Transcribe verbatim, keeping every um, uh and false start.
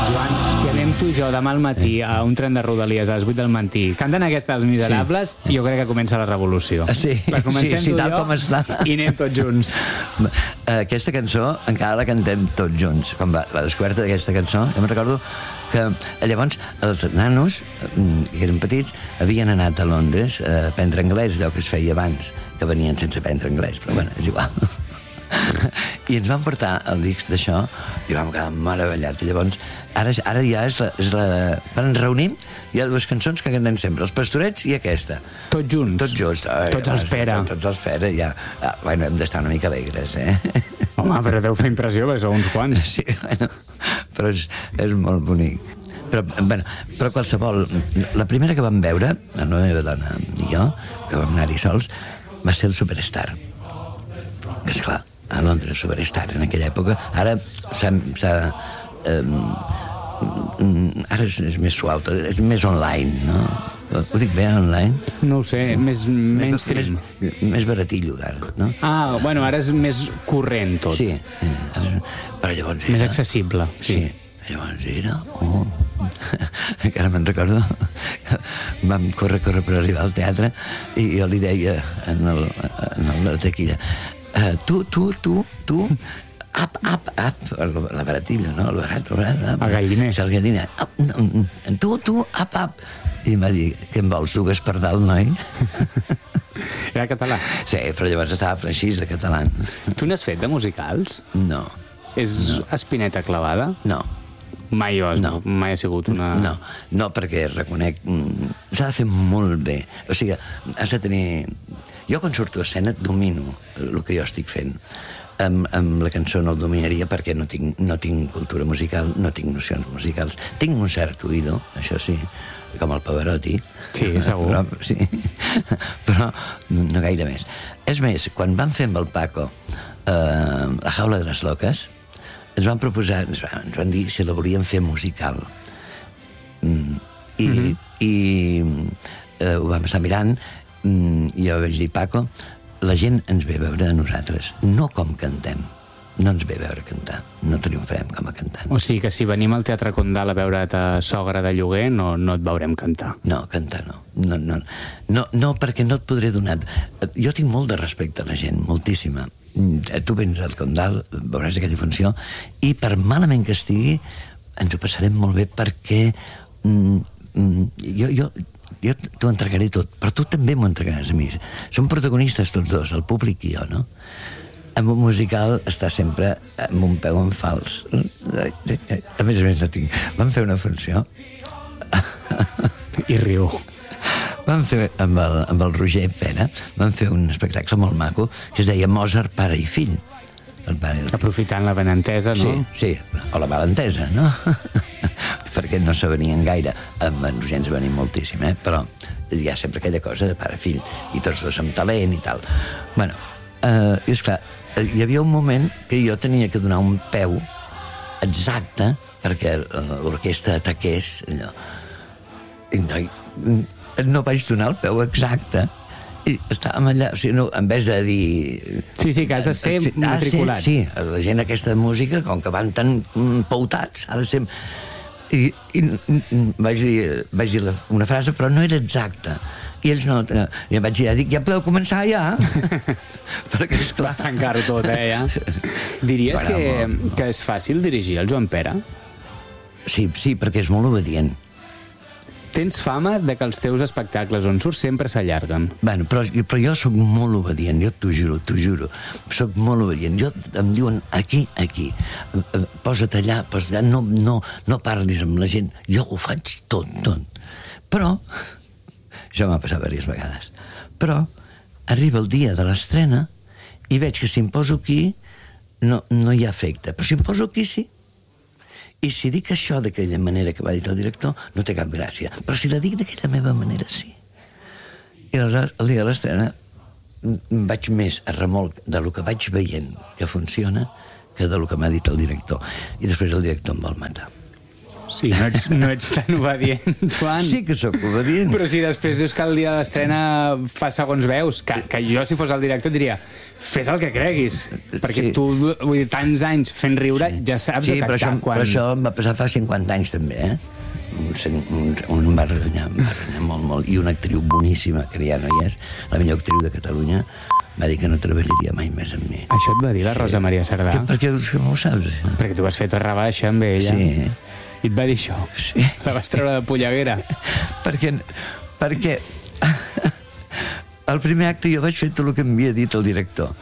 Joan, si anem tu i jo demà al matí a un tren de Rodalies a les vuit del matí, canten aquesta Els Miserables, sí. Jo crec que comença la revolució. Sí, la comencem sí, sí, tu i tal jo com està. I anem tots junts. Aquesta cançó encara la cantem tots junts. Com va, la descoberta d'aquesta cançó, jo me'n recordo que llavors els nanos, que eren petits, havien anat a Londres a aprendre anglès, allò que es feia abans, que venien sense aprendre anglès, però bueno, és igual. I ens van portar el disc d'això i vam quedar meravellats. Llavors, ara, ara ja és la, és la... Quan ens reunim, hi ha dues cançons que cantem sempre, Els Pastorets i aquesta. Tots junts? Tots junts. Ai, tots els Pere. Tots, tots els Pere, ja. Ah, bueno, hem d'estar una mica alegres, eh? Home, però deu fer impressió, perquè sou uns quants. Sí, bueno, però és, és molt bonic. Però, bueno, però qualsevol... La primera que vam veure, la meva dona i jo, que vam anar-hi sols, va ser el Superstar. Que, esclar, a Londres, Superstar, en aquella època. Ara s'ha... Um, ara és, és més suau, és més online, no? Ho dic bé, online? No ho sé, sí. més mainstream. Més, més baratillo, ara, no? Ah, bueno, ara és més corrent tot. Sí, sí. Però llavors era... Més accessible, sí. sí. Llavors era... Oh. Encara me'n recordo. Vam córrer, córrer per arribar al teatre i jo li deia en el, en el, la taquilla uh, tu, tu, tu, tu Up, up, up, la baratilla, no? El barat, el barat, up. El galliner. El galliner. Up, no, tu, tu, up, up. I em va dir, què em vols, dugues per dalt, noi? Era català? Sí, però llavors estava així de català. Tu n'has fet de musicals? No. És no. Espineta clavada? No. Mai, has, no. mai ha sigut una... No, no, perquè reconec... S'ha de fer molt bé. O sigui, has de tenir... Jo quan surto a escena domino el que jo estic fent. Amb, amb la cançó no el dominaria perquè no tinc, no tinc cultura musical, no tinc nocions musicals. Tinc un cert oïdo, això sí, com el Pavarotti. Sí, segur. Però, sí, però no gaire més. És més, quan vam fer amb el Paco eh, La jaula de les loques, ens van proposar, ens van, ens van dir si la volíem fer musical. Mm, I, mm-hmm. i eh, ho vam estar mirant, mm, i jo vaig dir, Paco, la gent ens ve a veure a nosaltres, no com cantem. No ens ve a veure cantar, no triomfarem com a cantant. O sigui que si venim al Teatre Condal a veure't a Sogra de lloguer, no, no et veurem cantar. No, cantar no. No, no, no, no, perquè no et podré donar... Jo tinc molt de respecte a la gent, moltíssima. Tu vens al Condal, veuràs aquella funció, i per malament que estigui, ens ho passarem molt bé perquè mm, mm, jo... jo jo t'ho entregaré tot, però tu també m'ho entregaràs a mi. Som protagonistes tots dos, el públic i jo, no? Amb un musical està sempre amb un peu en fals. A més a més no tinc. Vam fer una funció i riu. Vam fer amb el, amb el Roger Pera, vam fer un espectacle molt maco que es deia Mozart, pare i fill. El pare... Aprofitant la benentesa, no? Sí, sí, o la malentesa, no? Perquè no se venien gaire. Amb en Roger ens venim moltíssim, eh? Però hi ha sempre aquella cosa de pare-fill, i tots dos amb talent i tal. Bueno, eh, i esclar, hi havia un moment que jo tenia que donar un peu exacte perquè l'orquestra ataqués allò. I no, no vaig donar el peu exacte i estàvem allà, o sigui, no, en vez de dir... Sí, sí, que has de ser sí, matriculat. Sí, la gent aquesta música, com que van tan pautats, ha de ser... I, i vaig dir, vaig dir una frase, però no era exacta. I ells no... I em vaig dir, dic, ja podeu començar ja? Perquè, esclar... Vas tancar-ho tot, eh, ja? Diries bueno, que, molt, que és fàcil dirigir el Joan Pere? Sí, sí, perquè és molt obedient. Tens fama de que els teus espectacles on surts sempre s'allarguen. Bueno, però, però jo sóc molt obedient, jo t'ho juro, t'ho juro. Sóc molt obedient. Jo em diuen aquí, aquí. Posa't allà, posa't allà, no, no, no parlis amb la gent. Jo ho faig tot, tot. Però, això m'ha passat diverses vegades, però arriba el dia de l'estrena i veig que si em poso aquí no, no hi ha efecte. Però si em poso aquí sí. I si dic això d'aquella manera que va dir el director, no té cap gràcia. Però si la dic d'aquella meva manera, sí. I aleshores, el dia de l'estrena, vaig més a remolc de lo que vaig veient que funciona que de lo que m'ha dit el director. I després el director em vol matar. Sí, no ets, no ets tan obedient, Joan. Sí que sóc obedient. Però si després dius que el dia de l'estrena fa segons veus, que, que jo, si fos el director, diria fes el que creguis, perquè Sí. tu, vull dir, tants anys fent riure, sí. ja saps sí, però detectar això, quan... però això em va passar fa cinquanta anys també, eh? Un, un, un em va renyar, em va renyar molt, molt. I una actriu boníssima, que ja no hi és, la millor actriu de Catalunya, va dir que no treballaria mai més amb mi. Això et va dir la Sí. Rosa Maria Cerdà? Que, perquè com ho saps? Perquè tu vas fer torra baixa amb ella. Sí. I et va dir això? Sí. La vas treure de polleguera? perquè, perquè el primer acte jo vaig fer tot el que m'havia dit el director.